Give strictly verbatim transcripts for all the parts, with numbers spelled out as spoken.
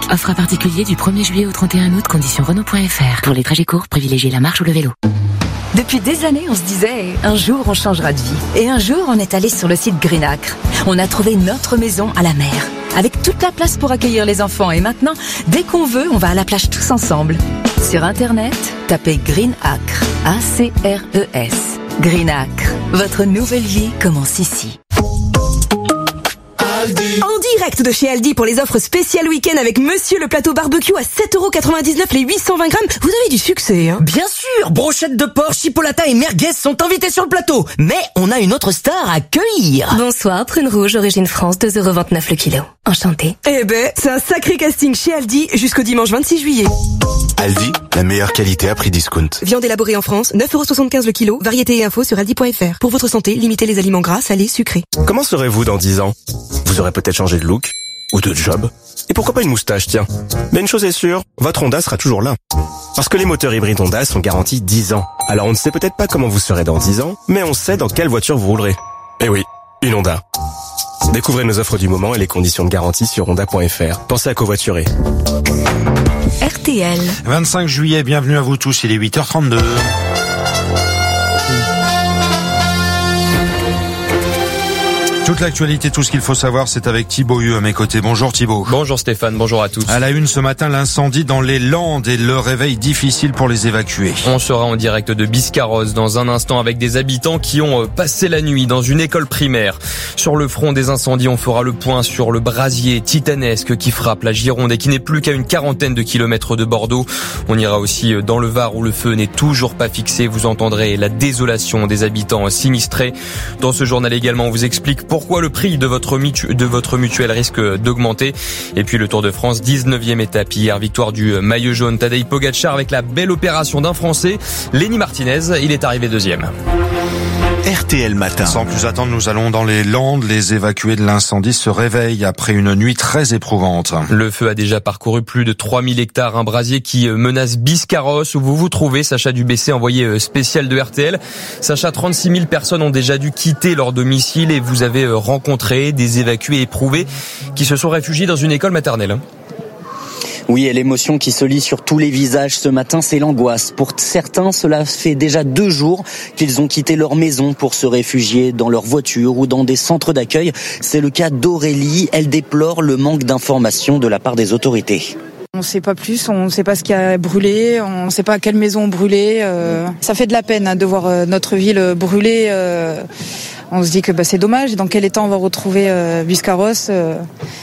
Offre à particulier du premier juillet au trente et un août, conditions Renault point F R. Pour les trajets courts, privilégiez la marche ou le vélo. Depuis des années, on se disait, un jour on changera de vie. Et un jour, on est allé sur le site Greenacre. On a trouvé notre maison à la mer, avec toute la place pour accueillir les enfants. Et maintenant, dès qu'on veut, on va à la plage tous ensemble. Sur Internet, tapez Greenacre, A C R E S. Greenacre, votre nouvelle vie commence ici. En direct de chez Aldi pour les offres spéciales week-end avec Monsieur le plateau barbecue à sept euros quatre-vingt-dix-neuf les huit cent vingt grammes. Vous avez du succès, hein? Bien sûr, brochettes de porc, chipolata et merguez sont invités sur le plateau. Mais on a une autre star à accueillir. Bonsoir, prune rouge, origine France, deux euros vingt-neuf le kilo. Enchanté. Eh ben, c'est un sacré casting chez Aldi jusqu'au dimanche vingt-six juillet. Aldi, la meilleure qualité à prix discount. Viande élaborée en France, neuf euros soixante-quinze le kilo. Variété et infos sur aldi point F R. Pour votre santé, limitez les aliments gras, salés, sucrés. Comment serez-vous dans dix ans? Vous aurez peut-être changé de look ou de job. Et pourquoi pas une moustache, tiens. Mais une chose est sûre, votre Honda sera toujours là. Parce que les moteurs hybrides Honda sont garantis dix ans. Alors on ne sait peut-être pas comment vous serez dans dix ans, mais on sait dans quelle voiture vous roulerez. Eh oui, une Honda. Découvrez nos offres du moment et les conditions de garantie sur honda point F R. Pensez à covoiturer. R T L. vingt-cinq juillet, bienvenue à vous tous, il est huit heures trente-deux. Toute l'actualité, tout ce qu'il faut savoir, c'est avec Thibaut Hu à mes côtés. Bonjour Thibaut. Bonjour Stéphane, bonjour à tous. À la une ce matin, l'incendie dans les Landes et le réveil difficile pour les évacuer. On sera en direct de Biscarrosse dans un instant avec des habitants qui ont passé la nuit dans une école primaire. Sur le front des incendies, on fera le point sur le brasier titanesque qui frappe la Gironde et qui n'est plus qu'à une quarantaine de kilomètres de Bordeaux. On ira aussi dans le Var où le feu n'est toujours pas fixé. Vous entendrez la désolation des habitants sinistrés. Dans ce journal également, on vous explique pourquoi le prix de votre, mutu- de votre mutuelle risque d'augmenter. Et puis le Tour de France, dix-neuvième étape hier, victoire du maillot jaune Tadej Pogacar avec la belle opération d'un Français, Lenny Martinez. Il est arrivé deuxième. R T L Matin. Sans plus attendre, nous allons dans les Landes. Les évacués de l'incendie se réveillent après une nuit très éprouvante. Le feu a déjà parcouru plus de trois mille hectares. Un brasier qui menace Biscarrosse où vous vous trouvez. Sacha Dubessé, envoyé spécial de R T L. Sacha, trente-six mille personnes ont déjà dû quitter leur domicile et vous avez rencontré des évacués éprouvés qui se sont réfugiés dans une école maternelle. Oui, et l'émotion qui se lit sur tous les visages ce matin, c'est l'angoisse. Pour certains, cela fait déjà deux jours qu'ils ont quitté leur maison pour se réfugier dans leur voiture ou dans des centres d'accueil. C'est le cas d'Aurélie. Elle déplore le manque d'informations de la part des autorités. On ne sait pas plus, on ne sait pas ce qui a brûlé, on ne sait pas quelle maison brûlée. Euh, ça fait de la peine hein, de voir euh, notre ville brûler. Euh, on se dit que bah, c'est dommage. Dans quel état on va retrouver euh, Biscarrosse euh,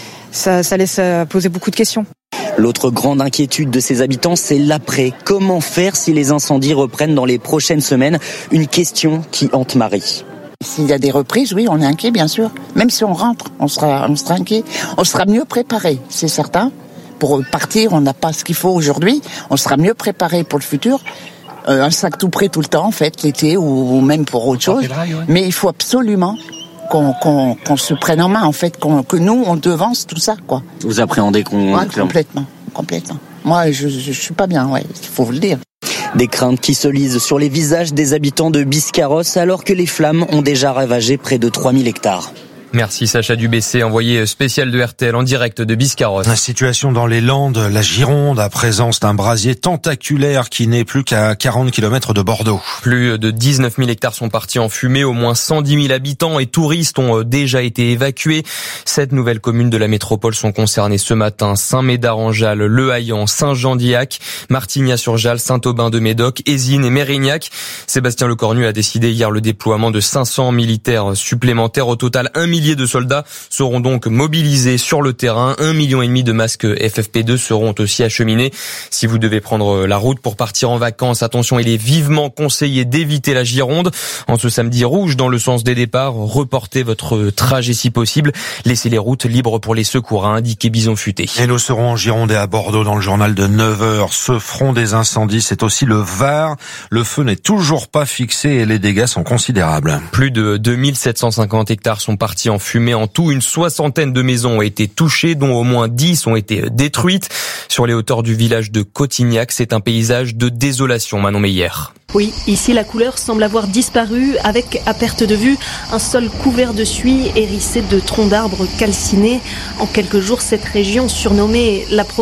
ça, ça laisse euh, poser beaucoup de questions. L'autre grande inquiétude de ces habitants, c'est l'après. Comment faire si les incendies reprennent dans les prochaines semaines? Une question qui hante Marie. S'il y a des reprises, oui, on est inquiet, bien sûr. Même si on rentre, on sera, on sera inquiet. On sera mieux préparé, c'est certain. Pour partir, on n'a pas ce qu'il faut aujourd'hui. On sera mieux préparé pour le futur. Euh, un sac tout prêt tout le temps, en fait, l'été ou, ou même pour autre chose. Mais il faut absolument qu'on, qu'on, qu'on se prenne en main, en fait, qu'on, que nous, on devance tout ça, quoi. Vous appréhendez qu'on... Ouais, complètement, complètement. Moi, je, je, je suis pas bien, ouais, il faut vous le dire. Des craintes qui se lisent sur les visages des habitants de Biscarrosse alors que les flammes ont déjà ravagé près de trois mille hectares. Merci Sacha Dubessé, envoyé spécial de R T L en direct de Biscarrosse. La situation dans les Landes, la Gironde, à présent, c'est un brasier tentaculaire qui n'est plus qu'à quarante kilomètres de Bordeaux. Plus de dix-neuf mille hectares sont partis en fumée, au moins cent dix mille habitants et touristes ont déjà été évacués. Sept nouvelles communes de la métropole sont concernées ce matin. Saint-Médard-en-Jalles, Le Haillan, Saint-Jean-d'Illac, Martignas-sur-Jalles, Saint-Aubin-de-Médoc, Ésine et Mérignac. Sébastien Lecornu a décidé hier le déploiement de cinq cents militaires supplémentaires. Au total, un millier de soldats seront donc mobilisés sur le terrain. Un million et demi de masques F F P deux seront aussi acheminés. Si vous devez prendre la route pour partir en vacances, attention, il est vivement conseillé d'éviter la Gironde. En ce samedi rouge dans le sens des départs, reportez votre trajet si possible. Laissez les routes libres pour les secours, a indiqué Bison Futé. Et nous serons en Gironde et à Bordeaux dans le journal de neuf heures. Ce front des incendies, c'est aussi le Var. Le feu n'est toujours pas fixé et les dégâts sont considérables. Plus de deux mille sept cent cinquante hectares sont partis en fumée. En tout, une soixantaine de maisons ont été touchées, dont au moins dix ont été détruites. Sur les hauteurs du village de Cotignac, c'est un paysage de désolation, Manon Meyer. Oui, ici la couleur semble avoir disparu avec, à perte de vue, un sol couvert de suie hérissé de troncs d'arbres calcinés. En quelques jours, cette région surnommée la